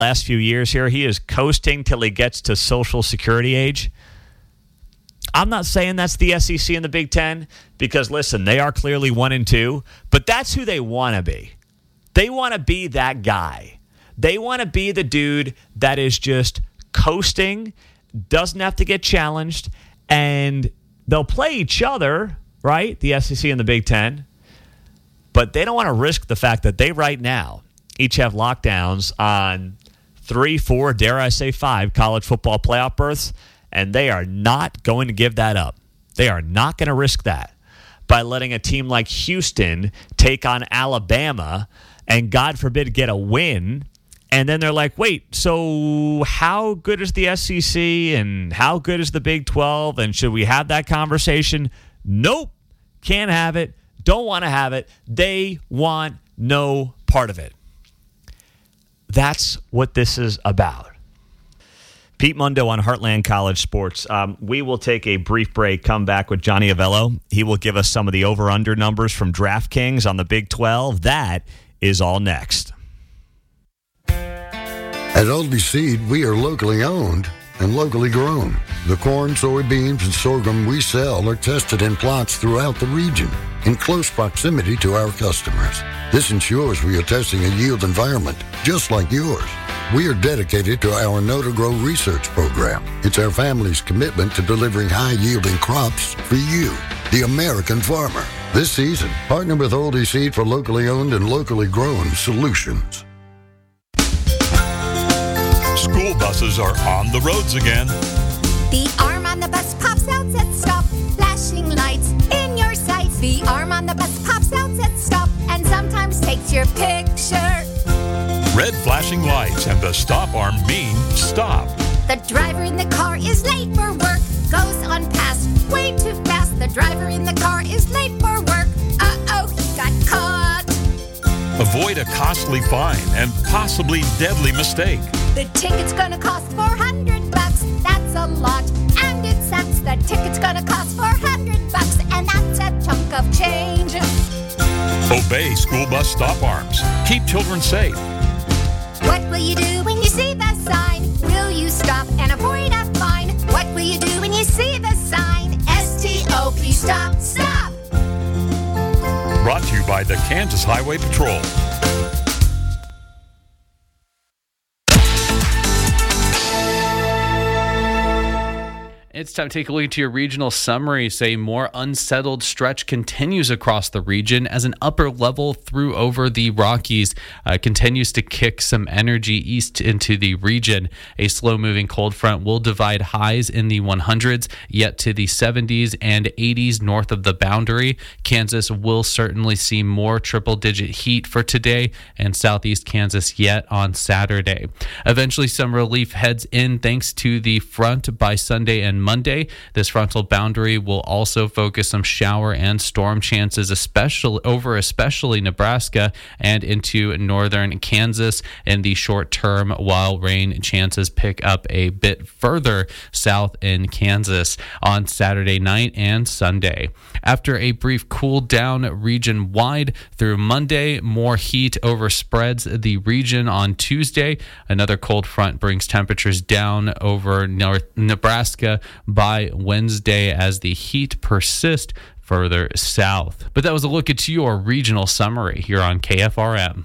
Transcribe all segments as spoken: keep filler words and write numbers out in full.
last few years here. He is coasting till he gets to Social Security age. I'm not saying that's the S E C and the Big Ten because, listen, they are clearly one and two, but that's who they want to be. They want to be that guy. They want to be the dude that is just coasting, doesn't have to get challenged, and they'll play each other, right, the S E C and the Big Ten, but they don't want to risk the fact that they right now each have lockdowns on three, four, dare I say five college football playoff berths, and they are not going to give that up. They are not going to risk that by letting a team like Houston take on Alabama and, God forbid, get a win. And then they're like, wait, so how good is the S E C and how good is the Big twelve? And should we have that conversation? Nope. Can't have it. Don't want to have it. They want no part of it. That's what this is about. Pete Mundo on Heartland College Sports. Um, we will take a brief break, come back with Johnny Avello. He will give us some of the over-under numbers from DraftKings on the Big twelve. That is all next. At Aldi Seed, we are locally owned and locally grown. The corn, soybeans, and sorghum we sell are tested in plots throughout the region in close proximity to our customers. This ensures we are testing a yield environment just like yours. We are dedicated to our Know to Grow research program. It's our family's commitment to delivering high-yielding crops for you, the American farmer. This season, partner with Aldi Seed for locally owned and locally grown solutions. School buses are on the roads again. The arm on the bus pops out, says stop. Flashing lights in your sights. The arm on the bus pops out, says stop. And sometimes takes your picture. Red flashing lights and the stop arm mean stop. The driver in the car is late for work. Goes on past way too fast. The driver in the car is late for work. Uh-oh, he got caught. Avoid a costly fine and possibly deadly mistake. The ticket's gonna cost four hundred bucks. That's a lot, and it sucks. The ticket's gonna cost four hundred bucks, and that's a chunk of change. Obey school bus stop arms. Keep children safe. What will you do when you see the sign? Will you stop and avoid a fine? What will you do when you see the sign? S T O P, stop, stop. Brought to you by the Kansas Highway Patrol. It's time to take a look at your regional summary. Say more unsettled stretch continues across the region as an upper level through over the Rockies uh, continues to kick some energy east into the region. A slow-moving cold front will divide highs in the hundreds, yet to the seventies and eighties north of the boundary. Kansas will certainly see more triple-digit heat for today, and southeast Kansas yet on Saturday. Eventually, some relief heads in thanks to the front by Sunday and Monday. This frontal boundary will also focus some shower and storm chances, especially over especially Nebraska and into northern Kansas in the short term, while rain chances pick up a bit further south in Kansas on Saturday night and Sunday. After a brief cool down region wide through Monday, more heat overspreads the region on Tuesday. Another cold front brings temperatures down over North Nebraska by Wednesday as the heat persists further south. But that was a look at your regional summary here on K F R M.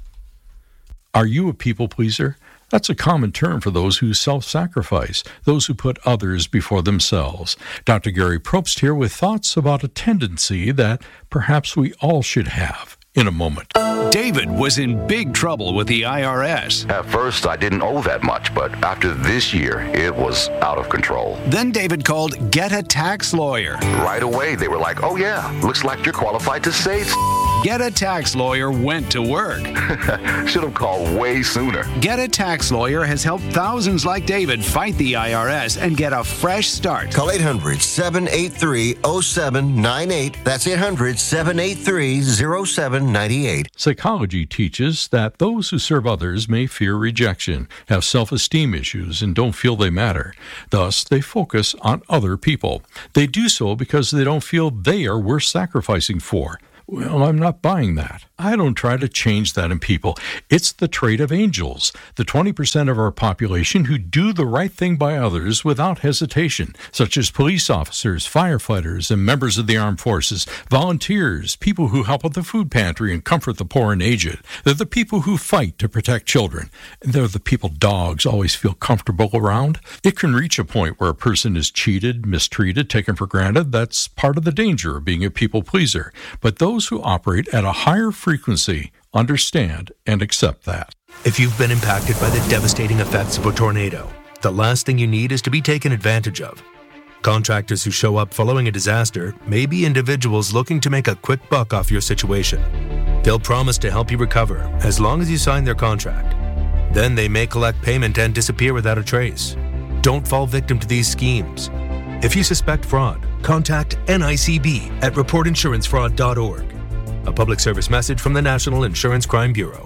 Are you a people pleaser? That's a common term for those who self-sacrifice, those who put others before themselves. Doctor Gary Probst here with thoughts about a tendency that perhaps we all should have. In a moment. David was in big trouble with the I R S. At first, I didn't owe that much, but after this year, it was out of control. Then David called Get a Tax Lawyer. Right away, they were like, oh yeah, looks like you're qualified to save. Get a Tax Lawyer went to work. Should have called way sooner. Get a Tax Lawyer has helped thousands like David fight the I R S and get a fresh start. Call eight hundred, seven eight three, oh seven nine eight. That's eight hundred, seven eight three, oh seven nine eight. Psychology teaches that those who serve others may fear rejection, have self-esteem issues, and don't feel they matter. Thus, they focus on other people. They do so because they don't feel they are worth sacrificing for. Well, I'm not buying that. I don't try to change that in people. It's the trait of angels, the twenty percent of our population who do the right thing by others without hesitation, such as police officers, firefighters, and members of the armed forces, volunteers, people who help at the food pantry and comfort the poor and aged. They're the people who fight to protect children. They're the people dogs always feel comfortable around. It can reach a point where a person is cheated, mistreated, taken for granted. That's part of the danger of being a people pleaser. But those who operate at a higher frequency understand and accept that. If you've been impacted by the devastating effects of a tornado, the last thing you need is to be taken advantage of. Contractors who show up following a disaster may be individuals looking to make a quick buck off your situation. They'll promise to help you recover as long as you sign their contract. Then they may collect payment and disappear without a trace. Don't fall victim to these schemes. If you suspect fraud, contact N I C B at report insurance fraud dot org. A public service message from the National Insurance Crime Bureau.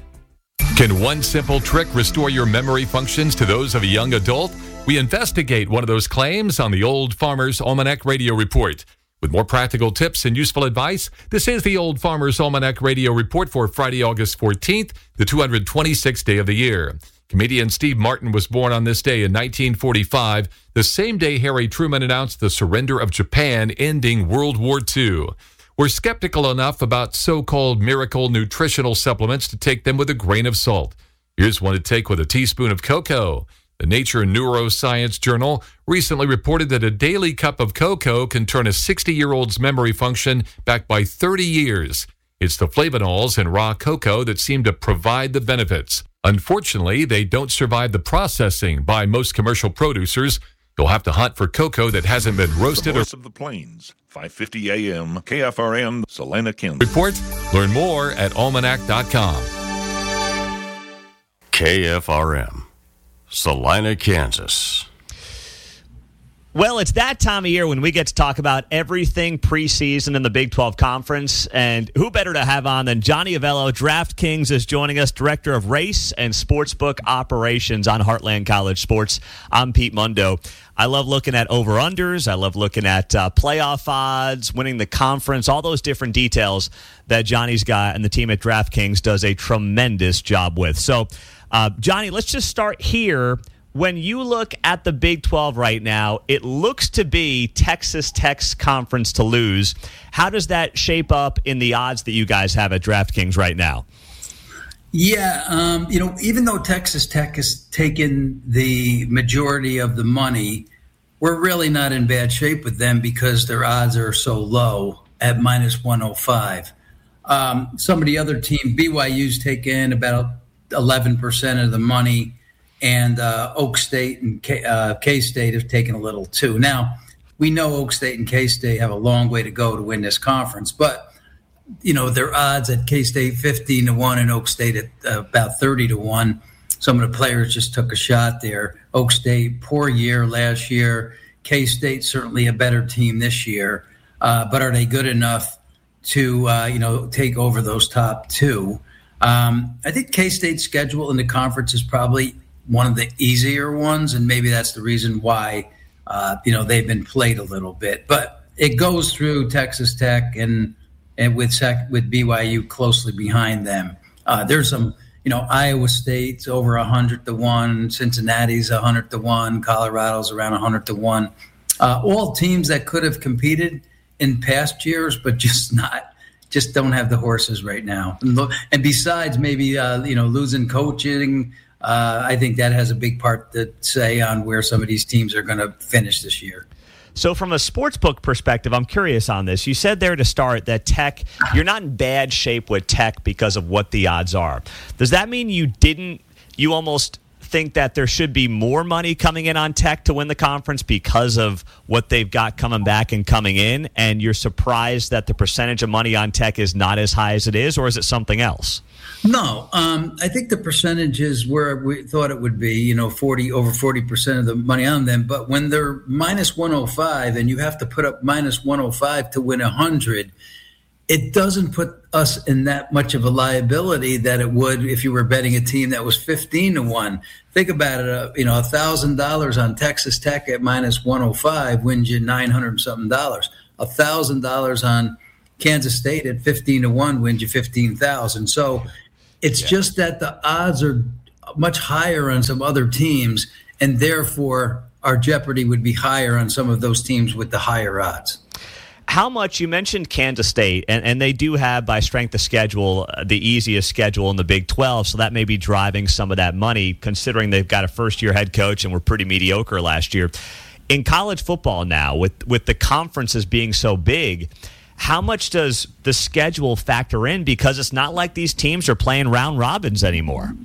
Can one simple trick restore your memory functions to those of a young adult? We investigate one of those claims on the Old Farmer's Almanac Radio Report. With more practical tips and useful advice, this is the Old Farmer's Almanac Radio Report for Friday, August fourteenth, the two hundred twenty-sixth day of the year. Comedian Steve Martin was born on this day in nineteen forty-five, the same day Harry Truman announced the surrender of Japan, ending World War Two. We're skeptical enough about so-called miracle nutritional supplements to take them with a grain of salt. Here's one to take with a teaspoon of cocoa. The Nature Neuroscience Journal recently reported that a daily cup of cocoa can turn a sixty-year-old's memory function back by thirty years. It's the flavonols in raw cocoa that seem to provide the benefits. Unfortunately, they don't survive the processing by most commercial producers. You'll have to hunt for cocoa that hasn't been roasted. The voice of the plains, five fifty A M, K F R M, Salina, Kansas. Report. Learn more at almanac dot com. K F R M, Salina, Kansas. Well, it's that time of year when we get to talk about everything preseason in the Big twelve Conference, and who better to have on than Johnny Avello. DraftKings is joining us, Director of Race and Sportsbook Operations on Heartland College Sports. I'm Pete Mundo. I love looking at over-unders. I love looking at uh, playoff odds, winning the conference, all those different details that Johnny's got and the team at DraftKings does a tremendous job with. So, uh, Johnny, let's just start here. When you look at the Big twelve right now, it looks to be Texas Tech's conference to lose. How does that shape up in the odds that you guys have at DraftKings right now? Yeah, um, you know, even though Texas Tech has taken the majority of the money, we're really not in bad shape with them because their odds are so low at minus one oh five. Um, some of the other team, B Y U's taken about eleven percent of the money. And uh, Oak State and K, uh, K-State have taken a little too. Now, we know Oak State and K-State have a long way to go to win this conference, but, you know, their odds at K-State fifteen to one and Oak State at uh, about thirty to one. Some of the players just took a shot there. Oak State, poor year last year. K-State, certainly a better team this year. Uh, but are they good enough to, uh, you know, take over those top two? Um, I think K-State's schedule in the conference is probably one of the easier ones, and maybe that's the reason why, uh, you know, they've been played a little bit. But it goes through Texas Tech and and with Sec, with B Y U closely behind them. Uh, there's some, you know, Iowa State's over one hundred to one, Cincinnati's one hundred to one, Colorado's around one hundred to one. Uh, all teams that could have competed in past years, but just not, just don't have the horses right now. And, look, and besides maybe, uh, you know, losing coaching, Uh, I think that has a big part to say on where some of these teams are going to finish this year. So from a sportsbook perspective, I'm curious on this. You said there to start that Tech, you're not in bad shape with Tech because of what the odds are. Does that mean you didn't, you almost think that there should be more money coming in on Tech to win the conference because of what they've got coming back and coming in, and you're surprised that the percentage of money on Tech is not as high as it is, or is it something else? No, um, I think the percentage is where we thought it would be, you know, forty over forty percent of the money on them. But when they're minus one oh five and you have to put up minus one oh five to win one hundred, it doesn't put us in that much of a liability that it would if you were betting a team that was fifteen to one. Think about it, uh, you know, one thousand dollars on Texas Tech at minus one oh five wins you nine hundred something dollars. one thousand dollars on Kansas State at fifteen to one wins you fifteen thousand. So it's yeah. just that the odds are much higher on some other teams, and therefore our jeopardy would be higher on some of those teams with the higher odds. How much, you mentioned Kansas State, and, and they do have, by strength of schedule, uh, the easiest schedule in the Big twelve, so that may be driving some of that money, considering they've got a first-year head coach and were pretty mediocre last year. In college football now, with, with the conferences being so big, how much does the schedule factor in? Because it's not like these teams are playing round robins anymore.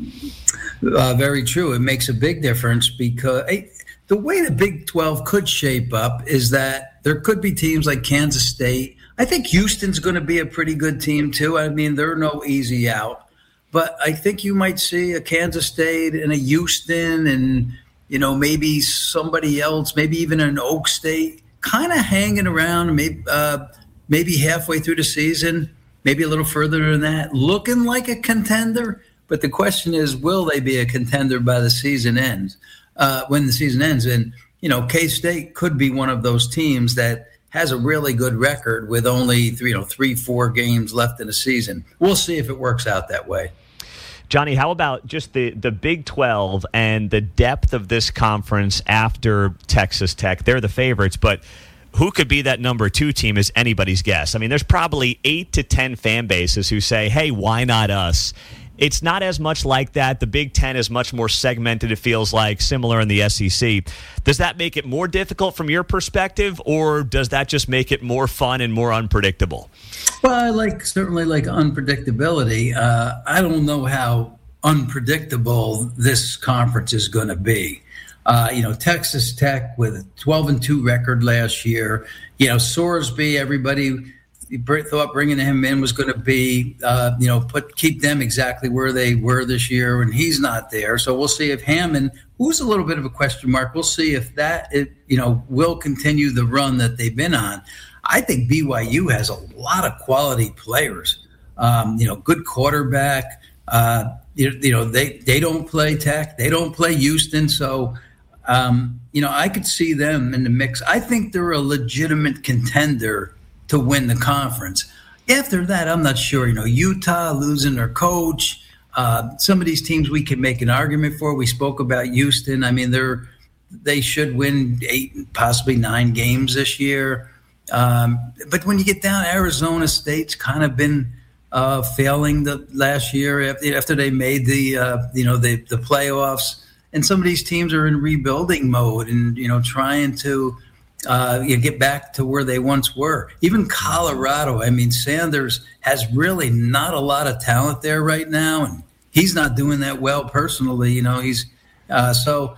Uh, very true. It makes a big difference because hey, the way the Big twelve could shape up is that there could be teams like Kansas State. I think Houston's going to be a pretty good team too. I mean, they're no easy out. But I think you might see a Kansas State and a Houston and, you know, maybe somebody else, maybe even an Oak State, kind of hanging around maybe, uh, maybe halfway through the season, maybe a little further than that, looking like a contender. But the question is, will they be a contender by the season ends, uh, when the season ends? And, you know, K-State could be one of those teams that has a really good record with only three, you know, three, four games left in the season. We'll see if it works out that way. Johnny, how about just the, the Big twelve and the depth of this conference after Texas Tech? They're the favorites, but who could be that number two team is anybody's guess. I mean, there's probably eight to ten fan bases who say, hey, why not us? It's not as much like that. The Big Ten is much more segmented, it feels like, similar in the S E C. Does that make it more difficult from your perspective, or does that just make it more fun and more unpredictable? Well, I like certainly like unpredictability. Uh, I don't know how unpredictable this conference is going to be. Uh, you know, Texas Tech with a twelve and two record last year. You know, Sorsby, everybody thought bringing him in was going to be, uh, you know, put keep them exactly where they were this year, and he's not there. So we'll see if Hammond, who's a little bit of a question mark, we'll see if that, it, you know, will continue the run that they've been on. I think B Y U has a lot of quality players. Um, you know, good quarterback. Uh, you, you know, they they don't play Tech, they don't play Houston, so. Um, you know, I could see them in the mix. I think they're a legitimate contender to win the conference. After that, I'm not sure. You know, Utah losing their coach. Uh, some of these teams we can make an argument for. We spoke about Houston. I mean, they're they should win eight, possibly nine games this year. Um, but when you get down, Arizona State's kind of been uh, failing the last year after, after they made the uh, you know the the playoffs. And some of these teams are in rebuilding mode and, you know, trying to uh, you get back to where they once were. Even Colorado, I mean, Sanders has really not a lot of talent there right now, and he's not doing that well personally. You know, he's uh, so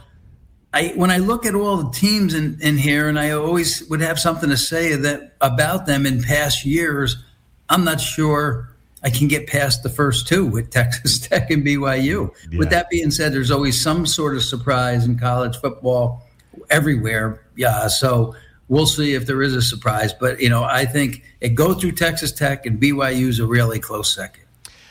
I when I look at all the teams in, in here, and I always would have something to say that about them in past years, I'm not sure I can get past the first two with Texas Tech and B Y U. Yeah. With that being said, there's always some sort of surprise in college football everywhere. Yeah, so we'll see if there is a surprise. But, you know, I think it go through Texas Tech, and B Y U is a really close second.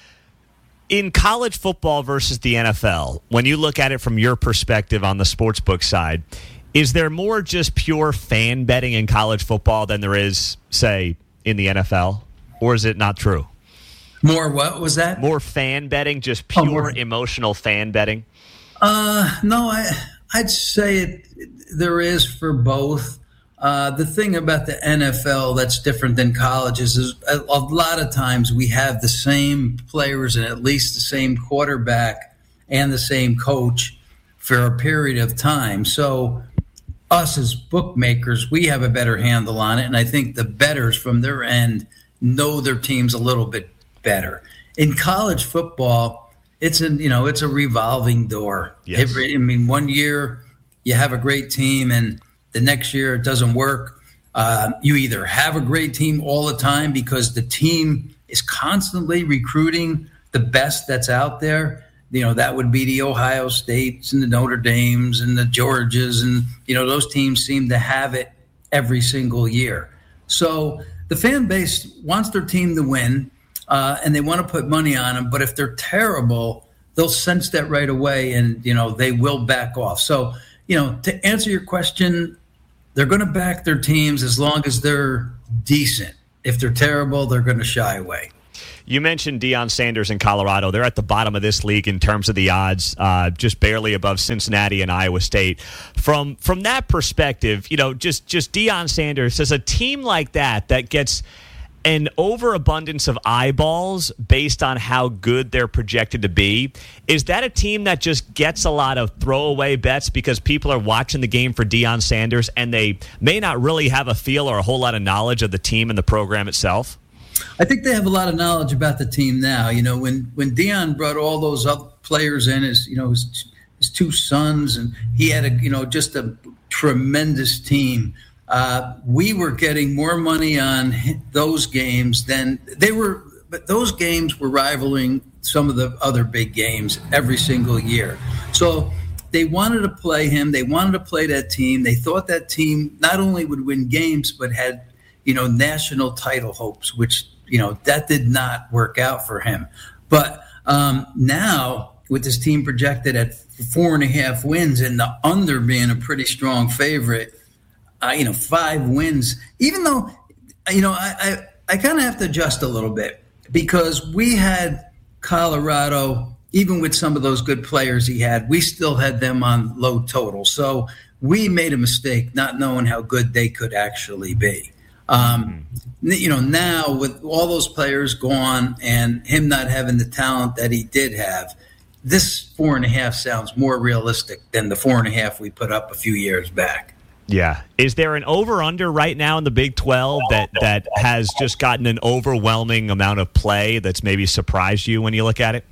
In college football versus the N F L, when you look at it from your perspective on the sportsbook side, is there more just pure fan betting in college football than there is, say, in the N F L? Or is it not true? More what was that? More fan betting, just pure oh, more, emotional fan betting? Uh, no, I, I'd say it, there is for both. Uh, the thing about the N F L that's different than college is, is a, a lot of times we have the same players and at least the same quarterback and the same coach for a period of time. So us as bookmakers, we have a better handle on it, and I think the bettors from their end know their teams a little bit better. In college football, it's a you know it's a revolving door. Yes. Every, I mean, one year you have a great team, and the next year it doesn't work. Uh, you either have a great team all the time because the team is constantly recruiting the best that's out there. You know, that would be the Ohio States and the Notre Dames and the Georgias, and you know those teams seem to have it every single year. So the fan base wants their team to win. Uh, and they want to put money on them, but if they're terrible, they'll sense that right away, and you know they will back off. So, you know, to answer your question, they're going to back their teams as long as they're decent. if they're terrible, they're going to shy away. You mentioned Deion Sanders in Colorado. They're at the bottom of this league in terms of the odds, uh, just barely above Cincinnati and Iowa State. From from that perspective, you know, just just Deion Sanders, as a team like that that gets an overabundance of eyeballs based on how good they're projected to be, is that a team that just gets a lot of throwaway bets because people are watching the game for Deion Sanders and they may not really have a feel or a whole lot of knowledge of the team and the program itself? I think they have a lot of knowledge about the team now. You know, when when Deion brought all those other players in, his you know his, his two sons, and he had a you know just a tremendous team. Uh, we were getting more money on those games than they were, but those games were rivaling some of the other big games every single year. So they wanted to play him. They wanted to play that team. They thought that team not only would win games, but had you know, national title hopes, which, you know, that did not work out for him. But um, now with this team projected at four and a half wins and the under being a pretty strong favorite, uh, you know, five wins, even though, you know, I, I, I kind of have to adjust a little bit because we had Colorado, even with some of those good players he had, we still had them on low total. So we made a mistake not knowing how good they could actually be. Um, you know, now with all those players gone and him not having the talent that he did have, this four and a half sounds more realistic than the four and a half we put up a few years back. Yeah. Is there an over-under right now in the Big twelve that, that has just gotten an overwhelming amount of play that's maybe surprised you when you look at it?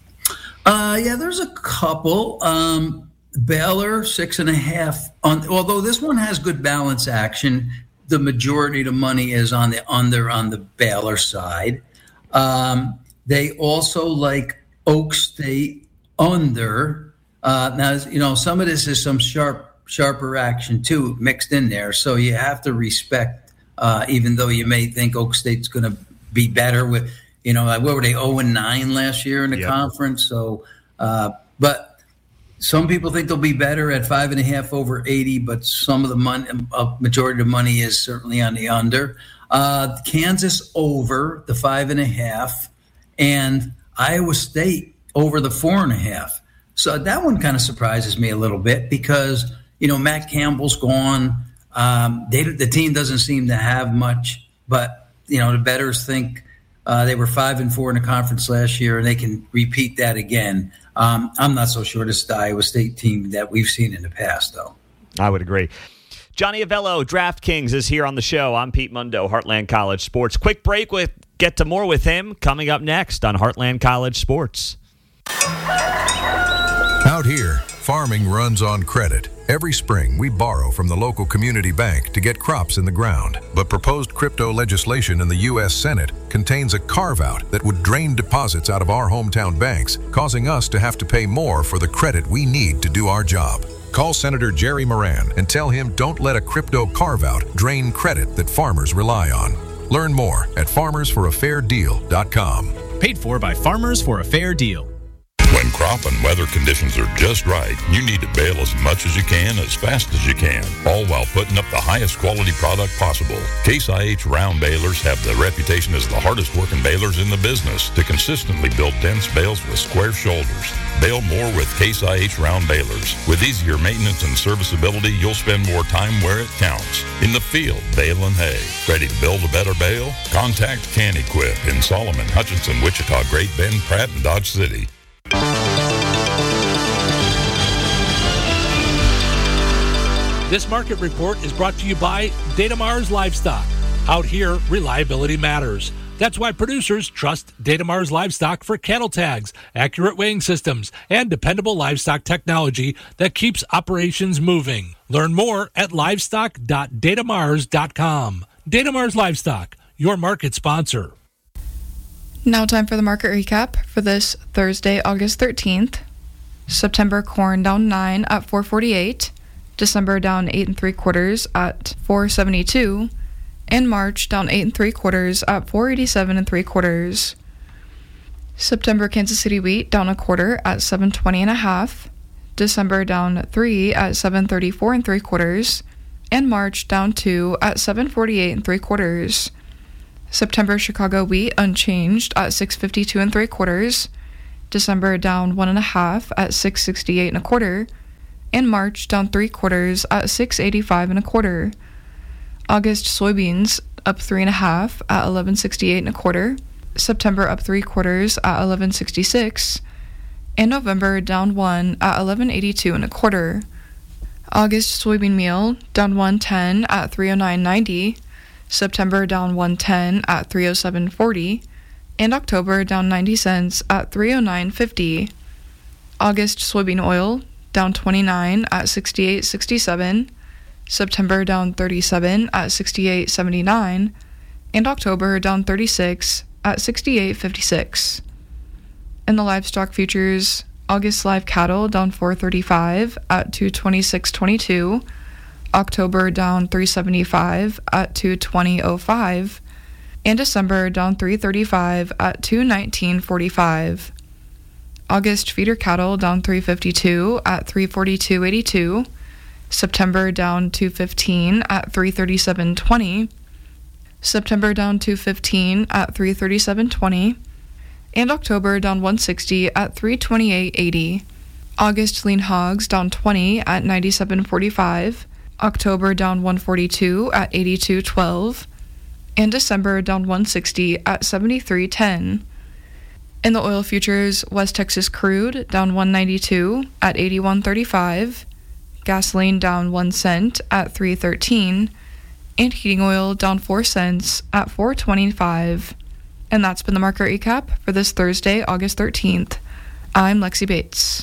Uh, yeah, there's a couple. Um, Baylor, six and a half. On, although this one has good balance action, the majority of the money is on the under on the Baylor side. Um, they also like Oak State under. Uh, now, you know, some of this is some sharp, sharper action too mixed in there. So you have to respect, uh, even though you may think Oak State's going to be better with, you know, what were they, oh and nine last year in the yep. conference? So, uh, but. Some people think they'll be better at five and a half over eighty, but some of the money, a majority of the money is certainly on the under. Uh, Kansas over the five and a half, and Iowa State over the four and a half. So that one kind of surprises me a little bit because you know Matt Campbell's gone. Um, they, the team doesn't seem to have much, but you know the bettors think uh, they were five and four in the conference last year, and they can repeat that again. Um, I'm not so sure this is the Iowa State team that we've seen in the past, though. I would agree. Johnny Avello, DraftKings, is here on the show. I'm Pete Mundo, Heartland College Sports. Quick break. With get to more with him coming up next on Heartland College Sports. Out here, farming runs on credit. Every spring, we borrow from the local community bank to get crops in the ground. But proposed crypto legislation in the U S Senate contains a carve-out that would drain deposits out of our hometown banks, causing us to have to pay more for the credit we need to do our job. Call Senator Jerry Moran and tell him don't let a crypto carve-out drain credit that farmers rely on. Learn more at farmers for a fair deal dot com. Paid for by Farmers for a Fair Deal. When crop and weather conditions are just right, you need to bale as much as you can, as fast as you can, all while putting up the highest quality product possible. Case I H round balers have the reputation as the hardest working balers in the business to consistently build dense bales with square shoulders. Bale more with Case I H round balers. With easier maintenance and serviceability, you'll spend more time where it counts. In the field, baling hay. Ready to build a better bale? Contact Can Equip in Solomon, Hutchinson, Wichita, Great Bend, Pratt, and Dodge City. This market report is brought to you by Datamars Livestock. Out here, reliability matters. That's why producers trust Datamars Livestock for cattle tags, accurate weighing systems, and dependable livestock technology that keeps operations moving. Learn more at livestock dot datamars dot com. Datamars Livestock, your market sponsor. Now time for the market recap for this Thursday, August thirteenth. September corn down nine at four forty-eight. December down eight and three quarters at four seventy-two. And March down eight and three quarters at four eighty-seven and three quarters. September Kansas City wheat down a quarter at seven twenty and a half. December down three at seven thirty-four and three quarters. And March down two at seven forty-eight and three quarters. September Chicago wheat unchanged at six fifty-two and three quarters. December down one and a half at six sixty-eight and a quarter. And March down three quarters at six eighty-five and a quarter. August soybeans up three and a half at eleven sixty-eight and a quarter. September up three quarters at eleven sixty-six. And November down one at eleven eighty-two and a quarter. August soybean meal down one ten at three oh nine ninety. September down one ten at three oh seven forty, and October down ninety cents at three oh nine fifty. August soybean oil down twenty-nine at sixty-eight sixty-seven, September down thirty-seven at sixty-eight seventy-nine, and October down thirty-six at sixty-eight fifty-six. In the livestock futures, August live cattle down four thirty-five at two twenty-six twenty-two. October down three seventy-five at two twenty oh five, and December down three thirty-five at two nineteen forty-five. August feeder cattle down three fifty-two at three forty-two eighty-two, September down two fifteen at three thirty-seven twenty, September down two fifteen at three thirty-seven twenty, and October down one sixty at three twenty-eight eighty. August lean hogs down twenty at ninety-seven forty-five, October down one forty-two at eighty-two twelve, and December down one sixty at seventy-three ten. In the oil futures, West Texas crude down one ninety-two at eighty-one thirty-five, gasoline down one cent at three thirteen, and heating oil down four cents at four twenty-five. And that's been the market recap for this Thursday, August thirteenth. I'm Lexi Bates.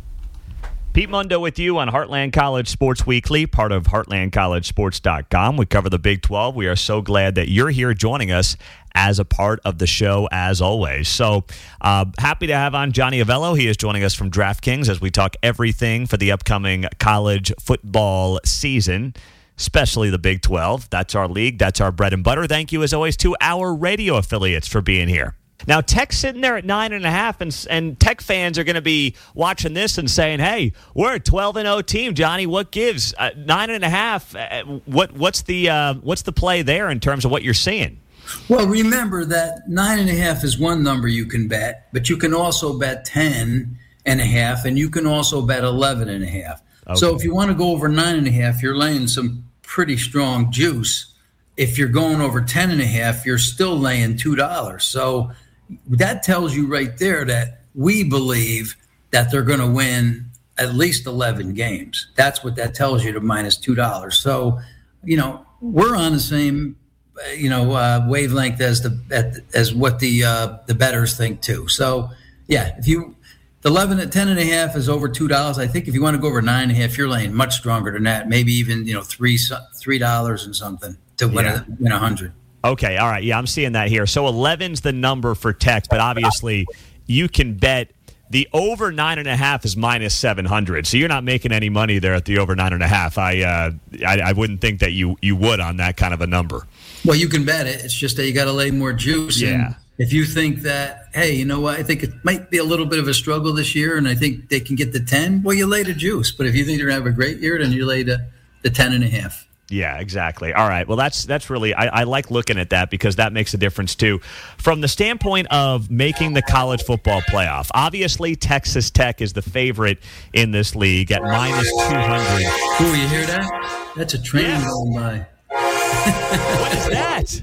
Pete Mundo with you on Heartland College Sports Weekly, part of heartland college sports dot com. We cover the Big twelve. We are so glad that you're here joining us as a part of the show, as always. So uh, happy to have on Johnny Avello. He is joining us from DraftKings as we talk everything for the upcoming college football season, especially the Big twelve. That's our league. That's our bread and butter. Thank you, as always, to our radio affiliates for being here. Now, Tech's sitting there at nine and a half, and and Tech fans are going to be watching this and saying, "Hey, we're a twelve and oh team, Johnny. What gives? Uh, nine and a half. Uh, what what's the uh, what's the play there in terms of what you're seeing?" Well, remember that nine and a half is one number you can bet, but you can also bet ten and a half, and you can also bet eleven and a half. Okay. So if you want to go over nine and a half, you're laying some pretty strong juice. If you're going over ten and a half, you're still laying two dollars. So that tells you right there that we believe that they're going to win at least eleven games. That's what that tells you, to minus two dollars. So, you know, we're on the same, you know, uh, wavelength as the as what the uh, the bettors think too. So, yeah, if you eleven at ten and a half is over two dollars. I think if you want to go over nine and a half, you're laying much stronger than that. Maybe even, you know, three three dollars and something to win yeah. a, win a hundred. Okay, all right. Yeah, I'm seeing that here. So eleven's the number for Tech, but obviously you can bet the over nine and a half is minus seven hundred. So you're not making any money there at the over nine and a half. I, uh, I I wouldn't think that you you would on that kind of a number. Well, you can bet it. It's just that you got to lay more juice. Yeah. And if you think that, hey, you know what, I think it might be a little bit of a struggle this year, and I think they can get the ten, well, you lay the juice. But if you think they're going to have a great year, then you lay the, the ten and a half. Yeah, exactly. All right. Well, that's that's really, I, I like looking at that because that makes a difference too. From the standpoint of making the college football playoff, obviously Texas Tech is the favorite in this league at minus two hundred. Ooh, you hear that? That's a train yeah. going by. What is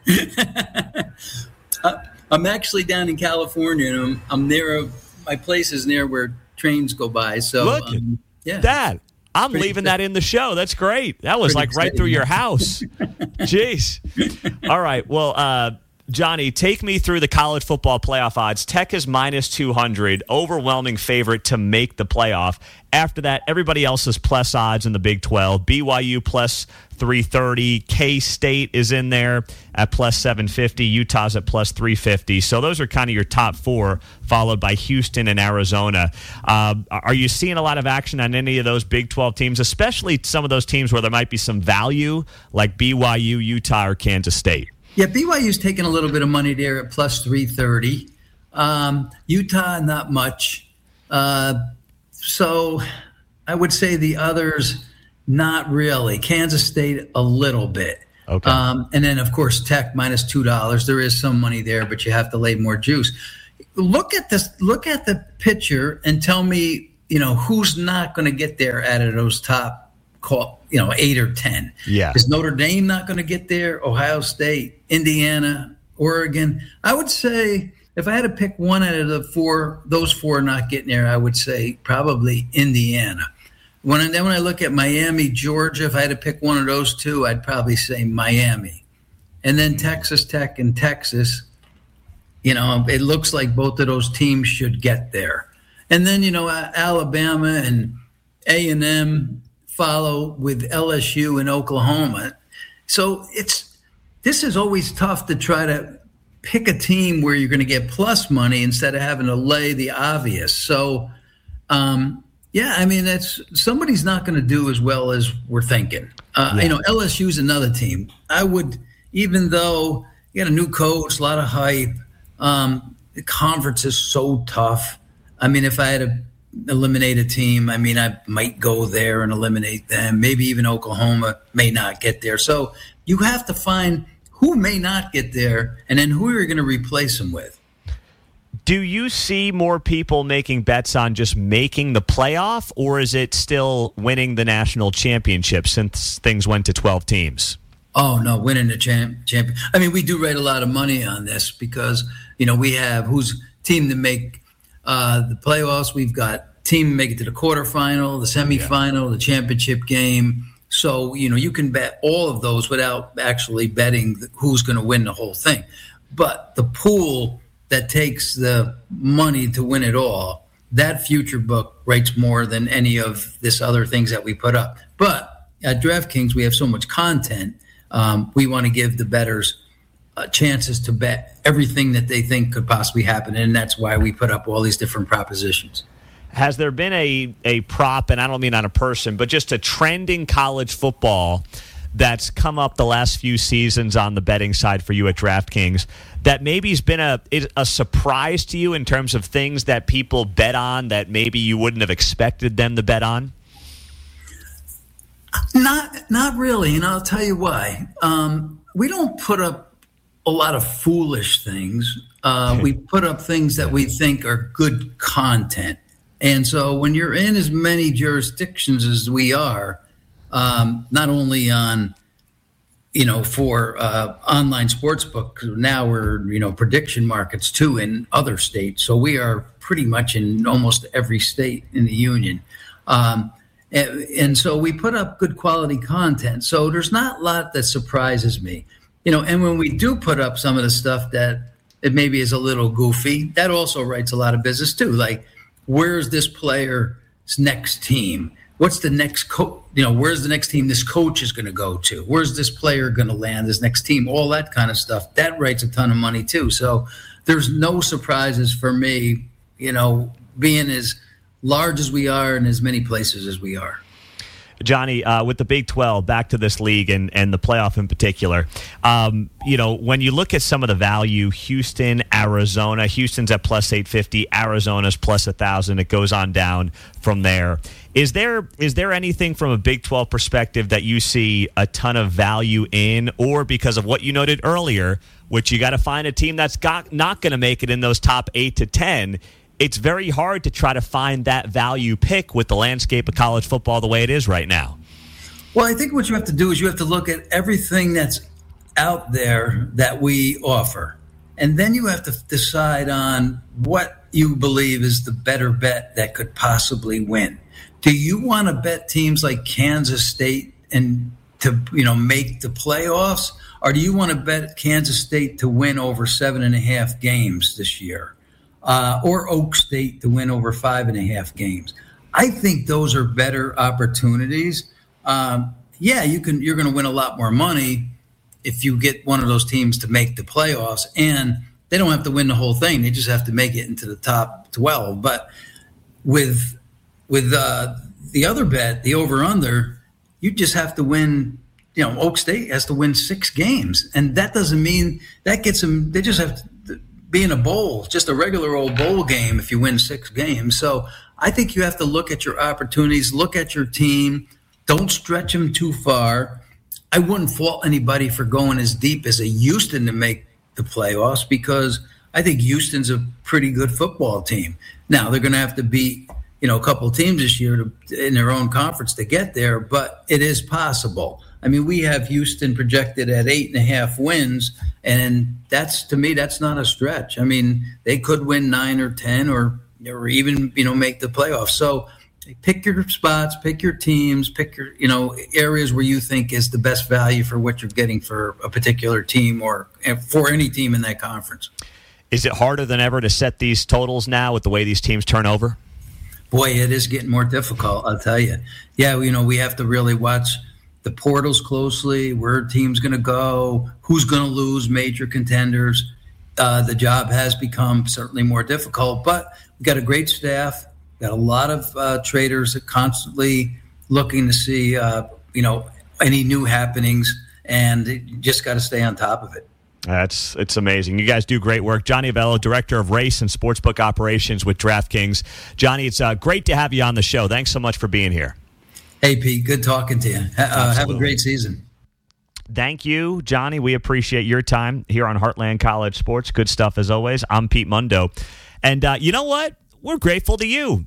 that? uh, I'm actually down in California, and I'm, I'm near, a, my place is near where trains go by. So, Look um, yeah. at that. I'm Pretty leaving that in the show. That's great. That was Pretty like right exciting. Through your house. Jeez. All right. Well, uh, Johnny, take me through the college football playoff odds. Tech is minus two hundred, overwhelming favorite to make the playoff. After that, everybody else is plus odds in the Big twelve. B Y U plus three thirty. K-State is in there at plus seven fifty. Utah's at plus three fifty. So those are kind of your top four, followed by Houston and Arizona. Uh, are you seeing a lot of action on any of those Big twelve teams, especially some of those teams where there might be some value, like B Y U, Utah, or Kansas State? Yeah, B Y U's taking a little bit of money there at plus three thirty. Um, Utah, not much. Uh, so I would say the others, not really. Kansas State, a little bit. Okay. Um, and then, of course, Tech minus two dollars. There is some money there, but you have to lay more juice. Look at this. Look at the picture and tell me, you know, who's not going to get there out of those top, call, you know, eight or ten. Yeah. Is Notre Dame not going to get there? Ohio State, Indiana, Oregon. I would say if I had to pick one out of the four, those four not getting there, I would say probably Indiana. When I, then when I look at Miami, Georgia, if I had to pick one of those two, I'd probably say Miami. And then Texas Tech and Texas, you know, it looks like both of those teams should get there. And then, you know, Alabama and A and M follow with L S U and Oklahoma. So it's this is always tough to try to pick a team where you're going to get plus money instead of having to lay the obvious. So, um, yeah, I mean, that's somebody's not going to do as well as we're thinking. Uh, yeah. You know, L S U's another team. I would, even though you got a new coach, a lot of hype, um, the conference is so tough. I mean, if I had to eliminate a team, I mean, I might go there and eliminate them. Maybe even Oklahoma may not get there. So you have to find who may not get there and then who you're going to replace them with. Do you see more people making bets on just making the playoff, or is it still winning the national championship since things went to twelve teams? Oh, no, winning the champ, champion. I mean, we do write a lot of money on this because, you know, we have who's team to make uh, the playoffs. We've got team to make it to the quarterfinal, the semifinal, yeah. the championship game. So, you know, you can bet all of those without actually betting who's going to win the whole thing. But the pool that takes the money to win it all, that future book rates more than any of this other things that we put up. But at DraftKings, we have so much content. Um, we want to give the bettors uh, chances to bet everything that they think could possibly happen. And that's why we put up all these different propositions. Has there been a, a prop, and I don't mean on a person, but just a trend in college football that's come up the last few seasons on the betting side for you at DraftKings that maybe has been a a surprise to you in terms of things that people bet on that maybe you wouldn't have expected them to bet on? Not not really, and I'll tell you why. Um, we don't put up a lot of foolish things. Uh, we put up things that we think are good content. And so when you're in as many jurisdictions as we are, um, not only on, you know, for uh, online sportsbook, now we're, you know, prediction markets too in other states. So we are pretty much in almost every state in the union. Um, and, and so we put up good quality content. So there's not a lot that surprises me, you know, and when we do put up some of the stuff that it maybe is a little goofy, that also writes a lot of business too. Like, where's this player's next team? What's the next coach? You know, where's the next team this coach is going to go to? Where's this player going to land, this next team? All that kind of stuff. That writes a ton of money too. So there's no surprises for me, you know, being as large as we are in as many places as we are. Johnny, uh, with the Big twelve, back to this league and, and the playoff in particular, um, you know, when you look at some of the value, Houston, Arizona, Houston's at plus eight fifty, Arizona's plus one thousand. It goes on down from there. Is there is there anything from a Big twelve perspective that you see a ton of value in, or because of what you noted earlier, which you got to find a team that's got, not going to make it in those top eight to ten, it's very hard to try to find that value pick with the landscape of college football the way it is right now? Well, I think what you have to do is you have to look at everything that's out there that we offer. And then you have to decide on what you believe is the better bet that could possibly win. Do you want to bet teams like Kansas State and to, you know, make the playoffs? Or do you want to bet Kansas State to win over seven and a half games this year? Uh, or Oak State to win over five and a half games. I think those are better opportunities. Um, yeah, you can. You're going to win a lot more money if you get one of those teams to make the playoffs, and they don't have to win the whole thing. They just have to make it into the top twelve. But with with uh, the other bet, the over/under, you just have to win. You know, Oak State has to win six games, and that doesn't mean that gets them. They just have to be in a bowl, just a regular old bowl game if you win six games. So I think you have to look at your opportunities, look at your team. Don't stretch them too far. I wouldn't fault anybody for going as deep as a Houston to make the playoffs, because I think Houston's a pretty good football team. Now, they're going to have to beat, you know, a couple of teams this year to, in their own conference to get there, but it is possible. I mean, we have Houston projected at eight and a half wins, and that's, to me, that's not a stretch. I mean, they could win nine or ten or or even, you know, make the playoffs. So pick your spots, pick your teams, pick your, you know, areas where you think is the best value for what you're getting for a particular team or for any team in that conference. Is it harder than ever to set these totals now with the way these teams turn over? Boy, it is getting more difficult, I'll tell you. Yeah, you know, we have to really watch the portals closely, where a team's going to go, who's going to lose, major contenders. Uh, the job has become certainly more difficult, but we've got a great staff, got a lot of uh, traders that constantly looking to see, uh, you know, any new happenings, and you just got to stay on top of it. That's it's amazing. You guys do great work. Johnny Avello, Director of Race and Sportsbook Operations with DraftKings. Johnny, it's uh, great to have you on the show. Thanks so much for being here. Hey, Pete, good talking to you. Uh, have a great season. Thank you, Johnny. We appreciate your time here on Heartland College Sports. Good stuff as always. I'm Pete Mundo. And uh, you know what? We're grateful to you.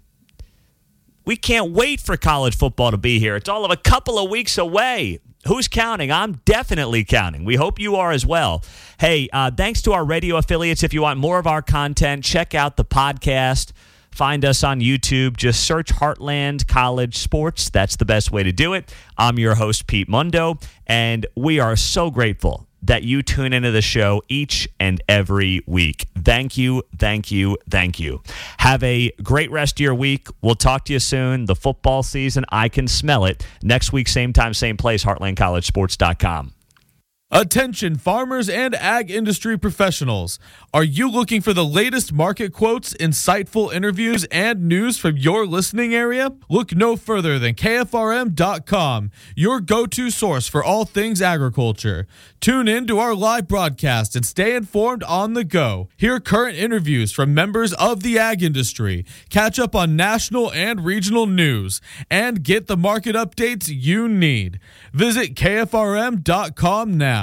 We can't wait for college football to be here. It's all of a couple of weeks away. Who's counting? I'm definitely counting. We hope you are as well. Hey, uh, thanks to our radio affiliates. If you want more of our content, check out the podcast. Find us on YouTube. Just search Heartland College Sports. That's the best way to do it. I'm your host, Pete Mundo, and we are so grateful that you tune into the show each and every week. Thank you, thank you, thank you. Have a great rest of your week. We'll talk to you soon. The football season, I can smell it. Next week, same time, same place, heartland college sports dot com. Attention farmers and ag industry professionals. Are you looking for the latest market quotes, insightful interviews, and news from your listening area? Look no further than K F R M dot com, your go-to source for all things agriculture. Tune in to our live broadcast and stay informed on the go. Hear current interviews from members of the ag industry, catch up on national and regional news, and get the market updates you need. Visit K F R M dot com now.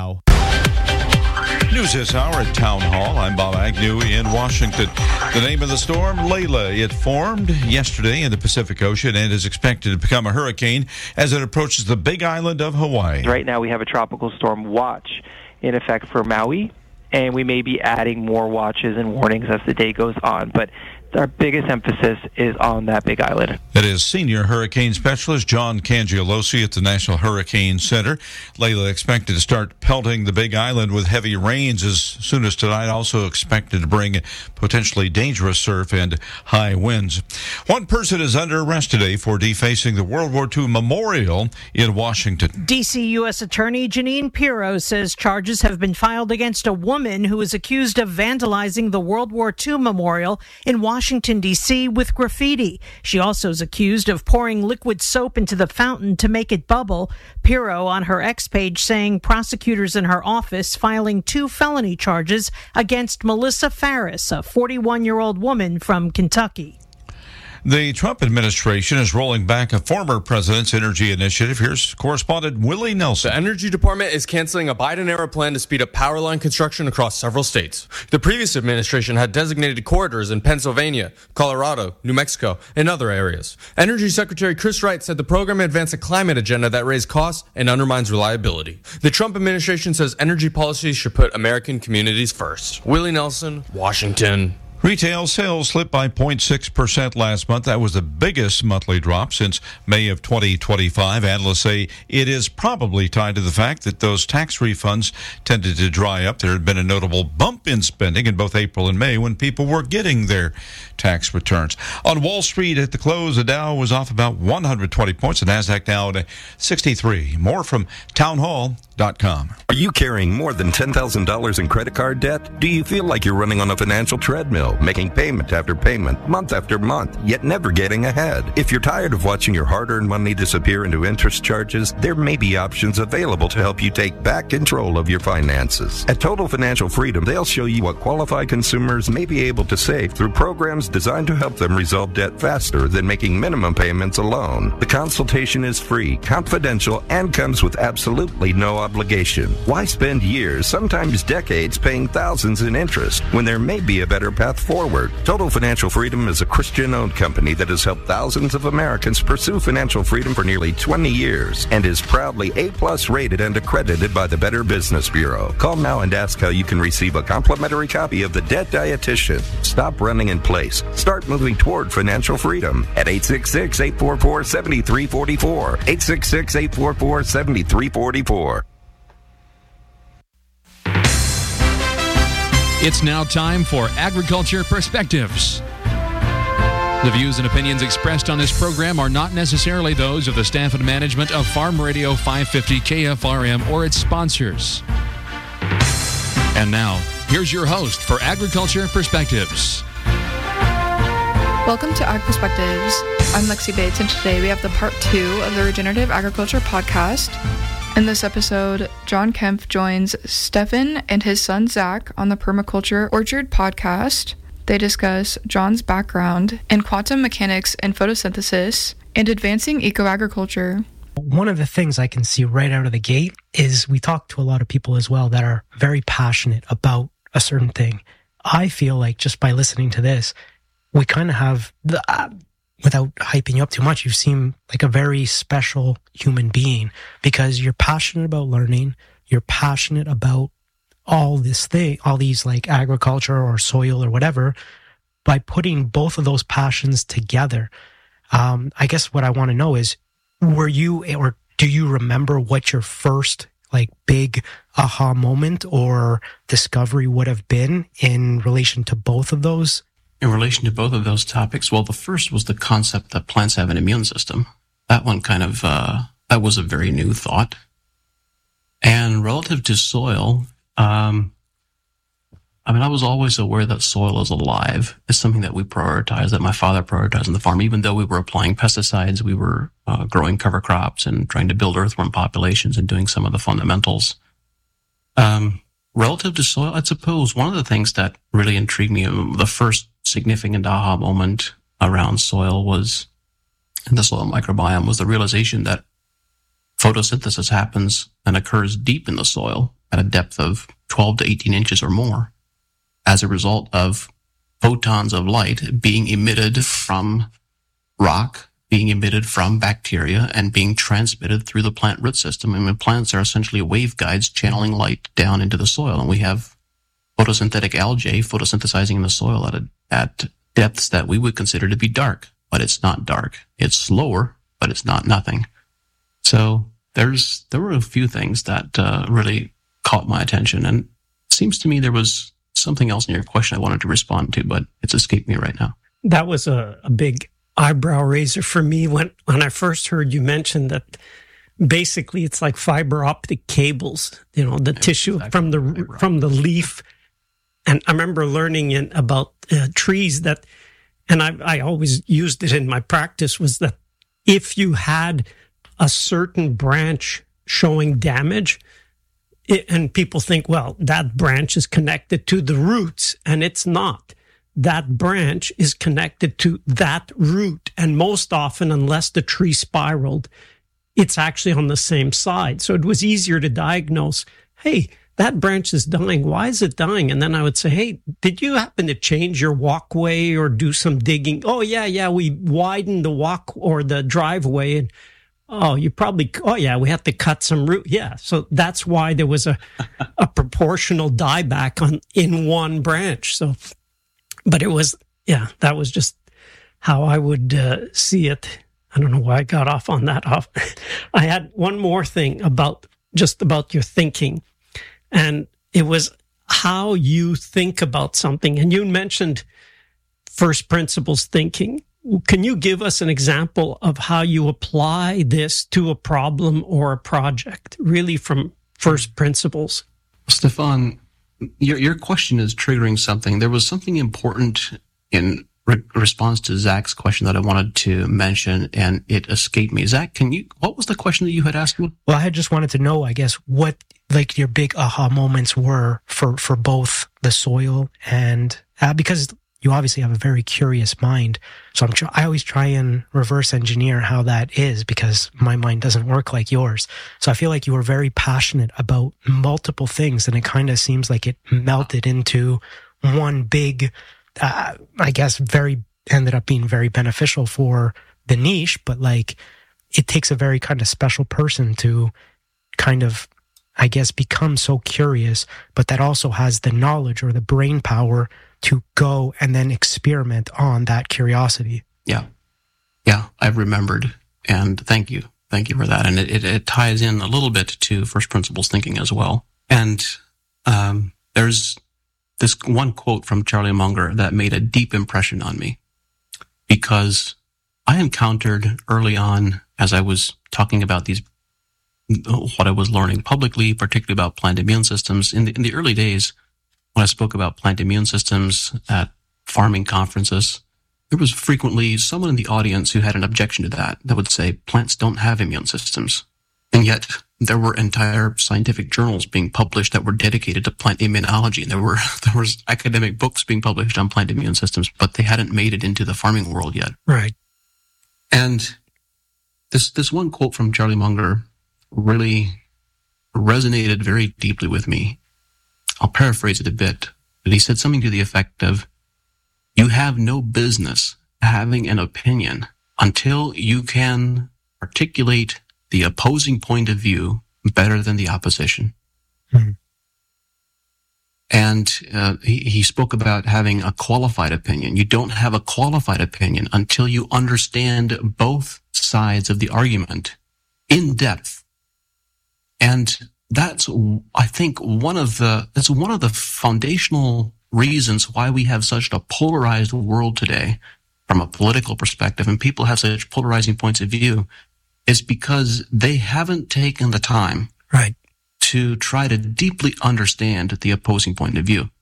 News this hour at Town Hall. I'm Bob Agnew in Washington. The name of the storm, Layla. It formed yesterday in the Pacific Ocean and is expected to become a hurricane as it approaches the Big Island of Hawaii. Right now we have a tropical storm watch in effect for Maui, and we may be adding more watches and warnings as the day goes on. But our biggest emphasis is on that Big Island. That is senior hurricane specialist John Cangialosi at the National Hurricane Center. Layla expected to start pelting the Big Island with heavy rains as soon as tonight. Also expected to bring potentially dangerous surf and high winds. One person is under arrest today for defacing the World War Two memorial in Washington. D C U S Attorney Janine Pirro says charges have been filed against a woman who is accused of vandalizing the World War Two memorial in Washington. Washington, D C with graffiti. She also is accused of pouring liquid soap into the fountain to make it bubble. Pirro on her X page saying prosecutors in her office filing two felony charges against Melissa Farris, a forty-one-year-old woman from Kentucky. The Trump administration is rolling back a former president's energy initiative. Here's correspondent Willie Nelson. The Energy Department is canceling a Biden-era plan to speed up power line construction across several states. The previous administration had designated corridors in Pennsylvania, Colorado, New Mexico, and other areas. Energy Secretary Chris Wright said the program advanced a climate agenda that raised costs and undermines reliability. The Trump administration says energy policies should put American communities first. Willie Nelson, Washington. Retail sales slipped by zero point six percent last month. That was the biggest monthly drop since May of twenty twenty-five. Analysts say it is probably tied to the fact that those tax refunds tended to dry up. There had been a notable bump in spending in both April and May when people were getting their tax returns. On Wall Street at the close, the Dow was off about one hundred twenty points. The NASDAQ down to sixty-three. More from town hall dot com. Are you carrying more than ten thousand dollars in credit card debt? Do you feel like you're running on a financial treadmill? low, making payment after payment, month after month, yet never getting ahead. If you're tired of watching your hard-earned money disappear into interest charges, there may be options available to help you take back control of your finances. At Total Financial Freedom, they'll show you what qualified consumers may be able to save through programs designed to help them resolve debt faster than making minimum payments alone. The consultation is free, confidential, and comes with absolutely no obligation. Why spend years, sometimes decades, paying thousands in interest when there may be a better path forward? Total Financial Freedom is a Christian-owned company that has helped thousands of Americans pursue financial freedom for nearly twenty years and is proudly A-plus rated and accredited by the Better Business Bureau. Call now and ask how you can receive a complimentary copy of The Debt Dietitian. Stop running in place. Start moving toward financial freedom at eight six six, eight four four, seven three four four. eight six six, eight four four, seven three four four. It's now time for Agriculture Perspectives. The views and opinions expressed on this program are not necessarily those of the staff and management of Farm Radio five fifty K F R M or its sponsors. And now, here's your host for Agriculture Perspectives. Welcome to Ag Perspectives. I'm Lexi Bates, and today we have the part two of the Regenerative Agriculture podcast. In this episode, John Kempf joins Stefan and his son Zach on the Permaculture Orchard podcast. They discuss John's background in quantum mechanics and photosynthesis and advancing eco-agriculture. One of the things I can see right out of the gate is we talk to a lot of people as well that are very passionate about a certain thing. I feel like just by listening to this, we kind of have, the, uh, without hyping you up too much, you seem like a very special human being because you're passionate about learning, you're passionate about all this thing, all these like agriculture or soil or whatever. By putting both of those passions together, um, I guess what I want to know is, were you, or do you remember what your first like big aha moment or discovery would have been in relation to both of those? In relation to both of those topics, well, the first was the concept that plants have an immune system. That one kind of, uh, that was a very new thought. And relative to soil, um, I mean, I was always aware that soil is alive. It's something that we prioritize, that my father prioritized on the farm. Even though we were applying pesticides, we were uh, growing cover crops and trying to build earthworm populations and doing some of the fundamentals. Um, relative to soil, I suppose one of the things that really intrigued me, the first significant aha moment around soil was, in the soil microbiome, was the realization that photosynthesis happens and occurs deep in the soil at a depth of twelve to eighteen inches or more as a result of photons of light being emitted from rock, being emitted from bacteria, and being transmitted through the plant root system. I mean, plants are essentially waveguides channeling light down into the soil, and we have photosynthetic algae photosynthesizing in the soil at a, at depths that we would consider to be dark, but it's not dark. It's slower, but it's not nothing. So there's there were a few things that uh, really caught my attention, and it seems to me there was something else in your question I wanted to respond to, but it's escaped me right now. That was a, a big eyebrow raiser for me when, when I first heard you mention that basically it's like fiber optic cables, you know, the yeah, tissue exactly from the from the leaf. And I remember learning in, about uh, trees that, and I, I always used it in my practice, was that if you had a certain branch showing damage, it, and people think, well, that branch is connected to the roots, and it's not. That branch is connected to that root. And most often, unless the tree spiraled, it's actually on the same side. So it was easier to diagnose, hey, that branch is dying. Why is it dying? And then I would say, hey, did you happen to change your walkway or do some digging? Oh, yeah, yeah, we widened the walk or the driveway. And oh, you probably, oh, yeah, we have to cut some root. Yeah, so that's why there was a, a proportional dieback on in one branch. So, but it was, yeah, that was just how I would uh, see it. I don't know why I got off on that. Off. I had one more thing about just about your thinking. And it was how you think about something. And you mentioned first principles thinking. Can you give us an example of how you apply this to a problem or a project, really from first principles? Stefan, your your question is triggering something. There was something important in re- response to Zach's question that I wanted to mention, and it escaped me. Zach, can you? What was the question that you had asked me? Well, I just wanted to know, I guess, what like your big aha moments were for for both the soil and uh, because you obviously have a very curious mind. So I'm tr- I always try and reverse engineer how that is because my mind doesn't work like yours. So I feel like you were very passionate about multiple things, and it kind of seems like it melted into one big, uh, I guess, very ended up being very beneficial for the niche. But like, it takes a very kind of special person to kind of, I guess, become so curious, but that also has the knowledge or the brain power to go and then experiment on that curiosity. Yeah. Yeah, I've remembered. And thank you. Thank you for that. And it, it, it ties in a little bit to first principles thinking as well. And um, there's this one quote from Charlie Munger that made a deep impression on me, because I encountered early on, as I was talking about these, what I was learning publicly, particularly about plant immune systems, in the, in the early days, when I spoke about plant immune systems at farming conferences, there was frequently someone in the audience who had an objection to that, that would say plants don't have immune systems. And yet there were entire scientific journals being published that were dedicated to plant immunology. And there were, there was academic books being published on plant immune systems, but they hadn't made it into the farming world yet. Right. And this, this one quote from Charlie Munger really resonated very deeply with me. I'll paraphrase it a bit, but he said something to the effect of, you have no business having an opinion until you can articulate the opposing point of view better than the opposition. Mm-hmm. And uh, he, he spoke about having a qualified opinion. You don't have a qualified opinion until you understand both sides of the argument in depth. And that's, I think, one of the, that's one of the foundational reasons why we have such a polarized world today from a political perspective, and people have such polarizing points of view, is because they haven't taken the time right. to try to deeply understand the opposing point of view.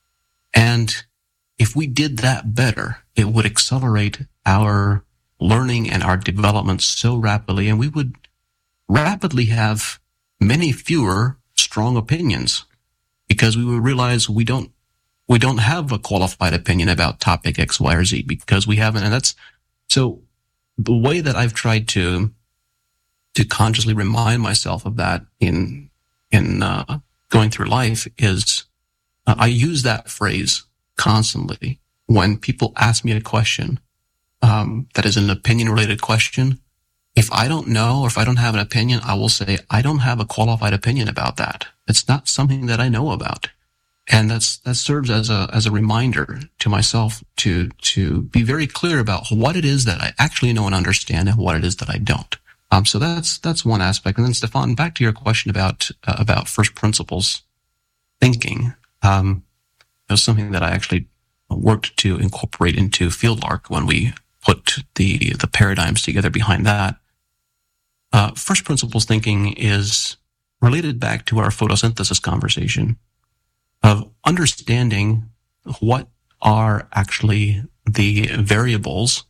And if we did that better, it would accelerate our learning and our development so rapidly, and we would rapidly have many fewer strong opinions, because we would realize we don't, we don't have a qualified opinion about topic X, Y, or Z, because we haven't. And that's, so the way that I've tried to, to consciously remind myself of that in, in, uh, going through life is, uh, I use that phrase constantly when people ask me a question, um, that is an opinion related question. If I don't know, or if I don't have an opinion, I will say, I don't have a qualified opinion about that. It's not something that I know about. And that's, that serves as a, as a reminder to myself to, to be very clear about what it is that I actually know and understand and what it is that I don't. Um, so that's, that's one aspect. And then Stefan, back to your question about, uh, about first principles thinking. Um, it was something that I actually worked to incorporate into FieldArc when we put the, the paradigms together behind that. Uh, first principles thinking is related back to our photosynthesis conversation of understanding what are actually the variables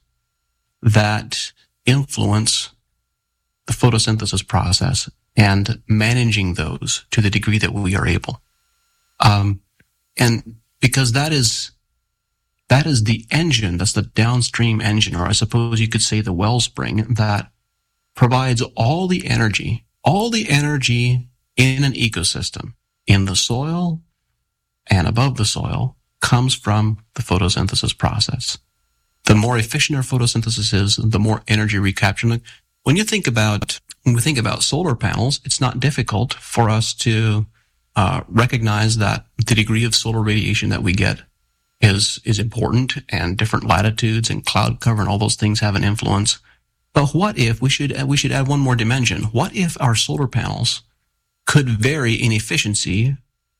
that influence the photosynthesis process and managing those to the degree that we are able. Um, and because that is, that is the engine, that's the downstream engine, or I suppose you could say the wellspring that provides all the energy, all the energy in an ecosystem, in the soil and above the soil, comes from the photosynthesis process. The more efficient our photosynthesis is, the more energy we capture. When you think about, when we think about solar panels, it's not difficult for us to uh, recognize that the degree of solar radiation that we get is, is important, and different latitudes and cloud cover and all those things have an influence. But what if we should, we should add one more dimension? What if our solar panels could vary in efficiency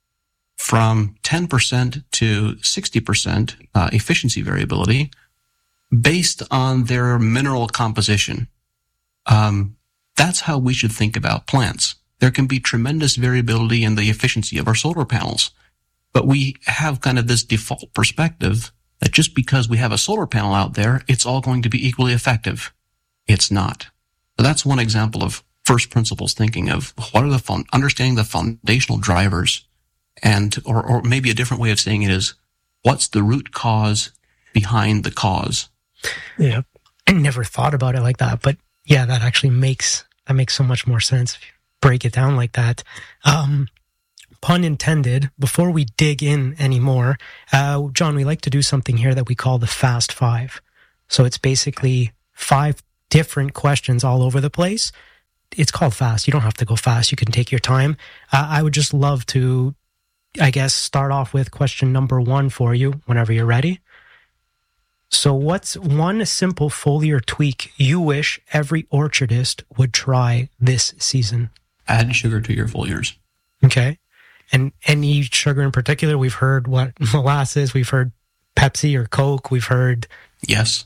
from ten percent to sixty percent uh, efficiency variability based on their mineral composition? Um, that's how we should think about plants. There can be tremendous variability in the efficiency of our solar panels. But we have kind of this default perspective that just because we have a solar panel out there, it's all going to be equally effective. It's not. So that's one example of first principles thinking of what are the understanding the foundational drivers, and or, or maybe a different way of saying it is, what's the root cause behind the cause? Yeah, I never thought about it like that, but yeah, that actually makes that makes so much more sense if you break it down like that. Um, pun intended. Before we dig in anymore, uh, John, we like to do something here that we call the Fast Five. So it's basically five different questions all over the place. It's called fast. You don't have to go fast. You can take your time. Uh, I would just love to, I guess, start off with question number one for you whenever you're ready. So what's one simple foliar tweak you wish every orchardist would try this season? Add sugar to your foliars. Okay. And any sugar in particular? We've heard what molasses, we've heard Pepsi or Coke, we've heard... Yes.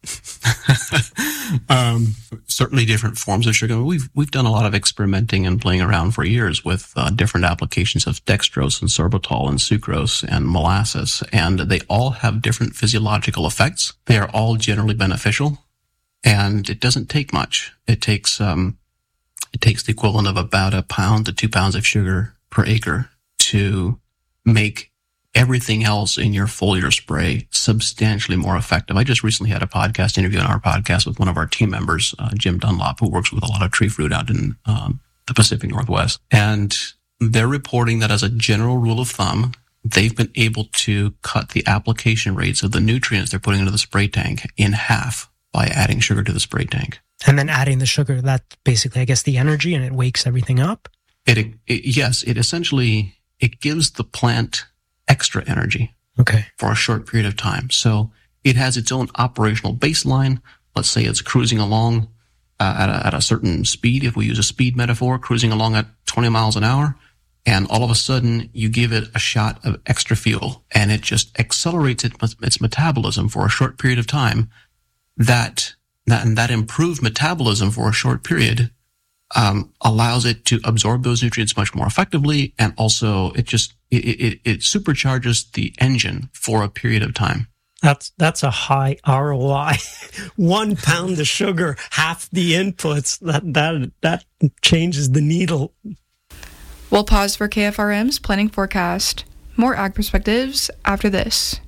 um, certainly different forms of sugar. We've we've done a lot of experimenting and playing around for years with uh, different applications of dextrose and sorbitol and sucrose and molasses, and they all have different physiological effects. They are all generally beneficial, and it doesn't take much. It takes um, it takes the equivalent of about a pound to two pounds of sugar per acre to make everything else in your foliar spray substantially more effective. I just recently had a podcast interview on our podcast with one of our team members, uh, Jim Dunlop, who works with a lot of tree fruit out in um, the Pacific Northwest. And they're reporting that as a general rule of thumb, they've been able to cut the application rates of the nutrients they're putting into the spray tank in half by adding sugar to the spray tank. And then adding the sugar, that's basically, I guess, the energy, and it wakes everything up? It, it yes, it essentially, it gives the plant extra energy okay. for a short period of time. So it has its own operational baseline. Let's say it's cruising along uh, at, a, at a certain speed. If we use a speed metaphor, cruising along at twenty miles an hour, and all of a sudden you give it a shot of extra fuel, and it just accelerates it, its metabolism for a short period of time. That, that, and that improved metabolism for a short period Um, allows it to absorb those nutrients much more effectively, and also it just it, it, it supercharges the engine for a period of time. That's that's a high R O I. One pound of sugar, half the inputs. That that that changes the needle. We'll pause for K F R M's planning forecast. More ag perspectives after this.